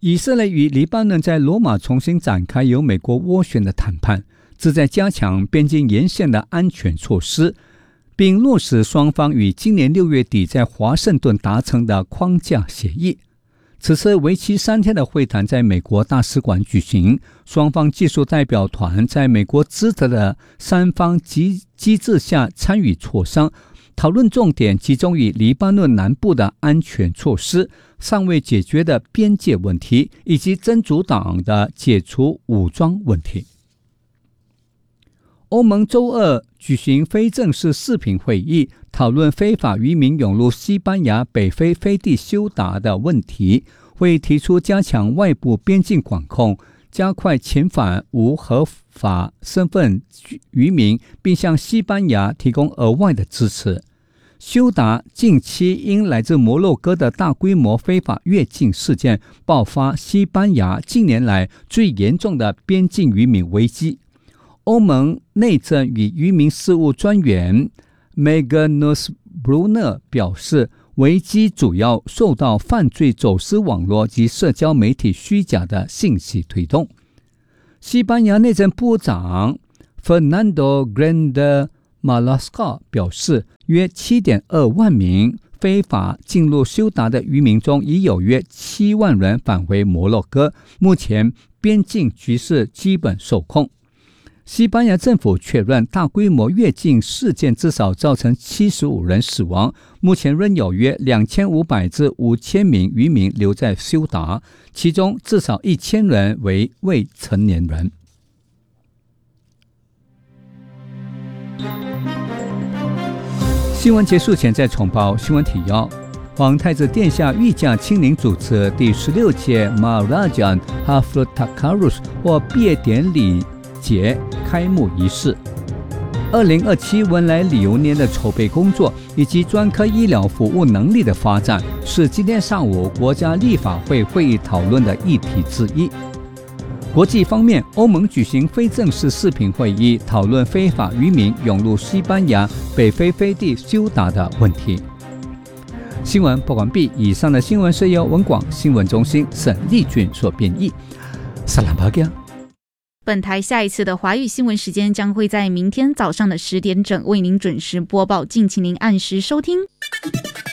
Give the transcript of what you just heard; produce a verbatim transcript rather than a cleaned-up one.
以色列与黎巴嫩在罗马重新展开由美国斡旋的谈判，旨在加强边境沿线的安全措施，并落实双方于今年六月底在华盛顿达成的框架协议。此次为期三天的会谈在美国大使馆举行，双方技术代表团在美国支持的三方机机制下参与磋商，讨论重点集中于黎巴嫩南部的安全措施、尚未解决的边界问题，以及真主党的解除武装问题。欧盟周二举行非正式视频会议，讨论非法渔民涌入西班牙北非飞地休达的问题，会提出加强外部边境管控，加快遣返无合法身份渔民，并向西班牙提供额外的支持。休达近期因来自摩洛哥的大规模非法越境事件，爆发西班牙近年来最严重的边境渔民危机。欧盟内政与渔民事务专员 Megan Brunner 表示，危机主要受到犯罪走私网络及社交媒体虚假的信息推动。西班牙内政部长 Fernando Grande Marlaska 表示，约 七点二万名非法进入休达的渔民中，已有约七万人返回摩洛哥，目前边境局势基本受控。西班牙政府确认大规模越境事件至少造成七十五人死亡，目前仍有约两千五百至五千名渔民留在休达，其中至少一千人为未成年人。新闻结束前再重报新闻提要。皇太子殿下御驾亲临主持第十六届 Maharaja Haftakarus 或毕业典礼节开幕仪式。二零二七文莱旅游年的筹备工作以及专科医疗服务能力的发展，是今天上午国家立法会会议讨论的议题之一。国际方面，欧盟举行非正式视频会议，讨论非法渔民涌入西班牙北非飞地休达的问题。新闻播完毕，以上的新闻是由文广新闻中心沈立俊所编译。萨拉巴加。 本台下一次的华语新闻时间将会在明天早上的十点整为您准时播报，敬请您按时收听。